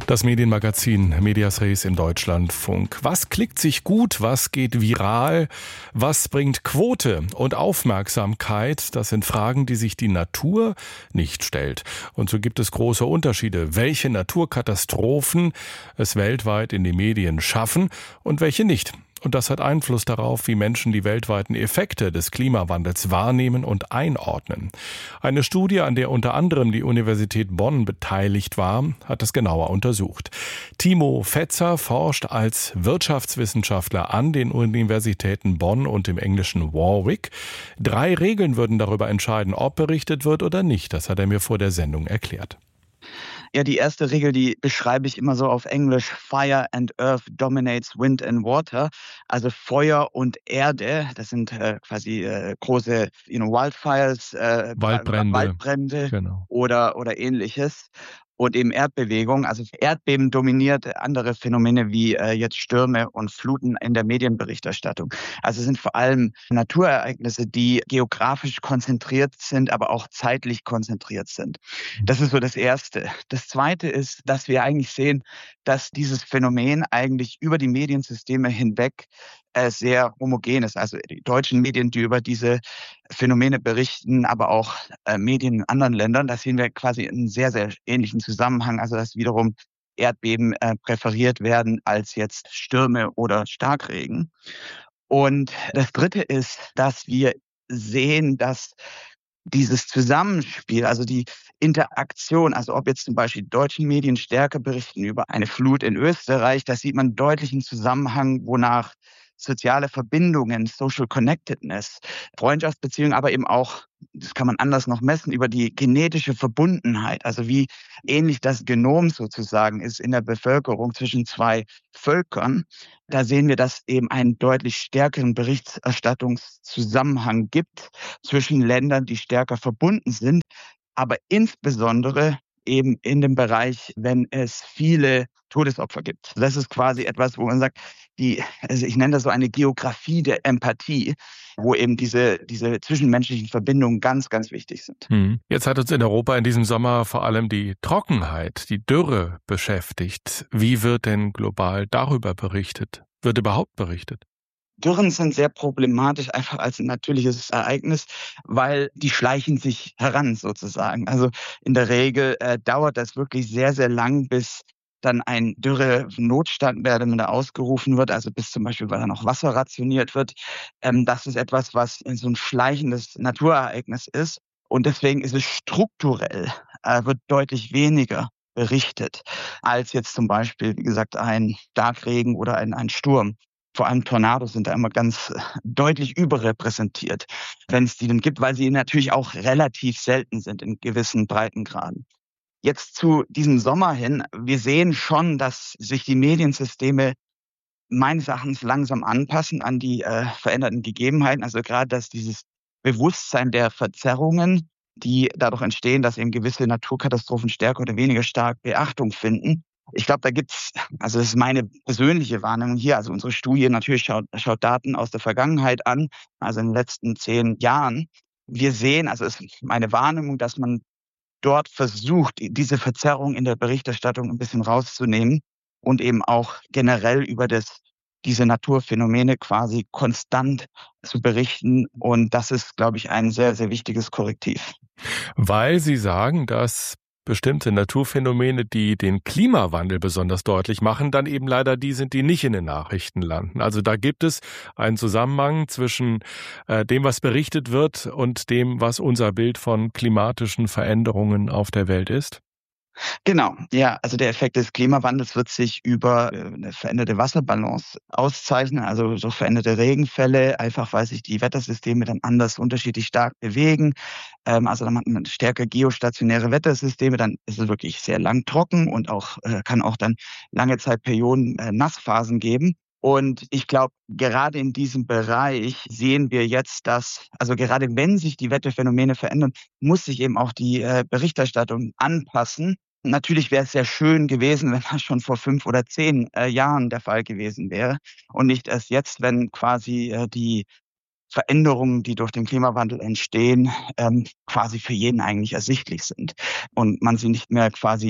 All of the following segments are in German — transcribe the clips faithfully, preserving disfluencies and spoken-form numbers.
Das Medienmagazin Medias Res im Deutschlandfunk. Was klickt sich gut? Was geht viral? Was bringt Quote und Aufmerksamkeit? Das sind Fragen, die sich die Natur nicht stellt. Und so gibt es große Unterschiede, welche Naturkatastrophen es weltweit in die Medien schaffen und welche nicht. Und das hat Einfluss darauf, wie Menschen die weltweiten Effekte des Klimawandels wahrnehmen und einordnen. Eine Studie, an der unter anderem die Universität Bonn beteiligt war, hat das genauer untersucht. Timo Fetzer forscht als Wirtschaftswissenschaftler an den Universitäten Bonn und im englischen Warwick. Drei Regeln würden darüber entscheiden, ob berichtet wird oder nicht. Das hat er mir vor der Sendung erklärt. Ja, die erste Regel, die beschreibe ich immer so auf Englisch. Fire and Earth dominates wind and water. Also Feuer und Erde, das sind äh, quasi äh, große you know, Wildfires, äh, Waldbrände, Waldbrände genau. oder, oder ähnliches. Und eben Erdbewegung, also Erdbeben dominiert andere Phänomene wie äh, jetzt Stürme und Fluten in der Medienberichterstattung. Also es sind vor allem Naturereignisse, die geografisch konzentriert sind, aber auch zeitlich konzentriert sind. Das ist so das Erste. Das Zweite ist, dass wir eigentlich sehen, dass dieses Phänomen eigentlich über die Mediensysteme hinweg äh, sehr homogen ist. Also die deutschen Medien, die über diese Phänomene berichten, aber auch äh, Medien in anderen Ländern, da sehen wir quasi einen sehr, sehr ähnlichen Zusammenhang. Also dass wiederum Erdbeben äh, präferiert werden als jetzt Stürme oder Starkregen. Und das Dritte ist, dass wir sehen, dass dieses Zusammenspiel, also die Interaktion, also ob jetzt zum Beispiel die deutschen Medien stärker berichten über eine Flut in Österreich, da sieht man deutlichen Zusammenhang, wonach soziale Verbindungen, Social Connectedness, Freundschaftsbeziehungen, aber eben auch, das kann man anders noch messen, über die genetische Verbundenheit, also wie ähnlich das Genom sozusagen ist in der Bevölkerung zwischen zwei Völkern. Da sehen wir, dass eben einen deutlich stärkeren Berichterstattungszusammenhang gibt zwischen Ländern, die stärker verbunden sind, aber insbesondere eben in dem Bereich, wenn es viele Todesopfer gibt. Das ist quasi etwas, wo man sagt, die, also ich nenne das so eine Geografie der Empathie, wo eben diese, diese zwischenmenschlichen Verbindungen ganz, ganz wichtig sind. Jetzt hat uns in Europa in diesem Sommer vor allem die Trockenheit, die Dürre beschäftigt. Wie wird denn global darüber berichtet? Wird überhaupt berichtet? Dürren sind sehr problematisch, einfach als ein natürliches Ereignis, weil die schleichen sich heran sozusagen. Also in der Regel äh, dauert das wirklich sehr, sehr lang, bis dann ein Dürre-Notstand mehr oder minder ausgerufen wird, also bis zum Beispiel, weil dann auch Wasser rationiert wird. Ähm, das ist etwas, was so ein schleichendes Naturereignis ist. Und deswegen ist es strukturell, äh, wird deutlich weniger berichtet, als jetzt zum Beispiel, wie gesagt, ein Starkregen oder ein, ein Sturm. Vor allem Tornados sind da immer ganz deutlich überrepräsentiert, wenn es die denn gibt, weil sie natürlich auch relativ selten sind in gewissen Breitengraden. Jetzt zu diesem Sommer hin, wir sehen schon, dass sich die Mediensysteme meines Erachtens langsam anpassen an die äh, veränderten Gegebenheiten. Also gerade, dass dieses Bewusstsein der Verzerrungen, die dadurch entstehen, dass eben gewisse Naturkatastrophen stärker oder weniger stark Beachtung finden. Ich glaube, da gibt's, also das ist meine persönliche Wahrnehmung hier, also unsere Studie natürlich schaut, schaut Daten aus der Vergangenheit an, also in den letzten zehn Jahren. Wir sehen, also es ist meine Wahrnehmung, dass man dort versucht, diese Verzerrung in der Berichterstattung ein bisschen rauszunehmen und eben auch generell über das, diese Naturphänomene quasi konstant zu berichten. Und das ist, glaube ich, ein sehr, sehr wichtiges Korrektiv. Weil Sie sagen, dass bestimmte Naturphänomene, die den Klimawandel besonders deutlich machen, dann eben leider die sind, die nicht in den Nachrichten landen. Also da gibt es einen Zusammenhang zwischen äh, dem, was berichtet wird und dem, was unser Bild von klimatischen Veränderungen auf der Welt ist. Genau, ja, also der Effekt des Klimawandels wird sich über eine veränderte Wasserbalance auszeichnen, also so veränderte Regenfälle, einfach weil sich die Wettersysteme dann anders unterschiedlich stark bewegen. Ähm, also dann hat man stärker geostationäre Wettersysteme, dann ist es wirklich sehr lang trocken und auch äh, kann auch dann lange Zeitperioden äh, Nassphasen geben. Und ich glaube, gerade in diesem Bereich sehen wir jetzt, dass, also gerade wenn sich die Wetterphänomene verändern, muss sich eben auch die äh, Berichterstattung anpassen. Natürlich wäre es sehr schön gewesen, wenn das schon vor fünf oder zehn äh, Jahren der Fall gewesen wäre und nicht erst jetzt, wenn quasi äh, die Veränderungen, die durch den Klimawandel entstehen, ähm, quasi für jeden eigentlich ersichtlich sind und man sie nicht mehr quasi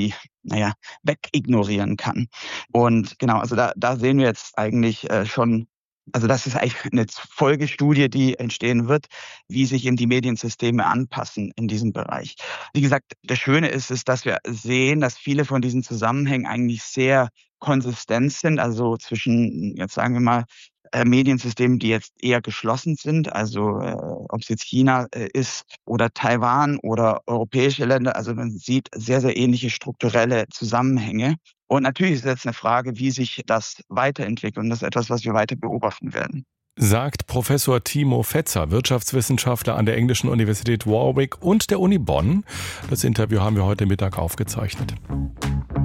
naja, wegignorieren kann. Und genau, also da, da sehen wir jetzt eigentlich äh, schon, also das ist eigentlich eine Folgestudie, die entstehen wird, wie sich eben die Mediensysteme anpassen in diesem Bereich. Wie gesagt, das Schöne ist, ist, dass wir sehen, dass viele von diesen Zusammenhängen eigentlich sehr konsistent sind, also zwischen, jetzt sagen wir mal, äh, Mediensystemen, die jetzt eher geschlossen sind, also äh, ob es jetzt China äh, ist oder Taiwan oder europäische Länder, also man sieht sehr, sehr ähnliche strukturelle Zusammenhänge. Und natürlich ist jetzt eine Frage, wie sich das weiterentwickelt. Und das ist etwas, was wir weiter beobachten werden. Sagt Professor Timo Fetzer, Wirtschaftswissenschaftler an der Englischen Universität Warwick und der Uni Bonn. Das Interview haben wir heute Mittag aufgezeichnet.